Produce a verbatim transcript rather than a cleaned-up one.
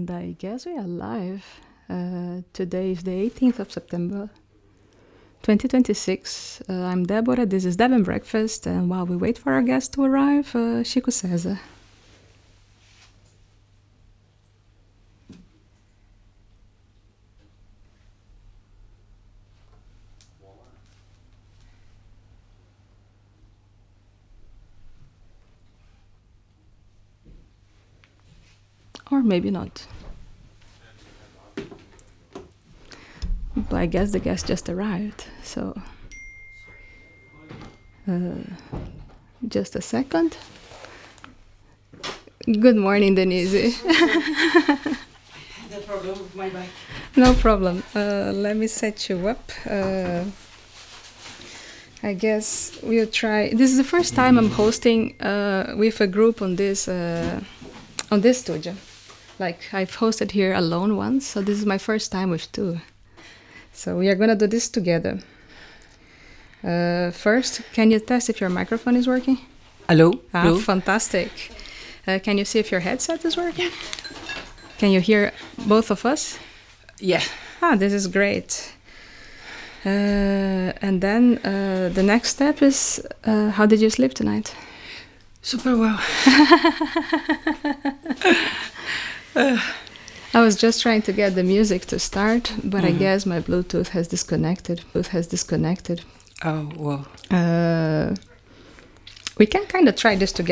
And I guess we are live. Uh, today is the eighteenth of September, twenty twenty-six. Uh, I'm Deborah, this is Deb and Breakfast, and while we wait for our guest to arrive, uh, Chico César. Or maybe not. But I guess the guest just arrived, so uh, just a second. Good morning, Denise. The problem with my bike. No problem. Uh, let me set you up. Uh, I guess we'll try. This is the first time I'm hosting uh, with a group on this uh, on this studio. Like I've hosted here alone once, so this is my first time with two. So we are gonna do this together. Uh, first, can you test if your microphone is working? Hello? Ah, Hello? fantastic. Uh, can you see if your headset is working? Can you hear both of us? Yeah. Ah, this is great. Uh, and then uh, the next step is, uh, how did you sleep tonight? Super well. I was just trying to get the music to start, but Mhm. I guess my Bluetooth has disconnected. Bluetooth has disconnected. Oh, well. Uh, we can kind of try this together.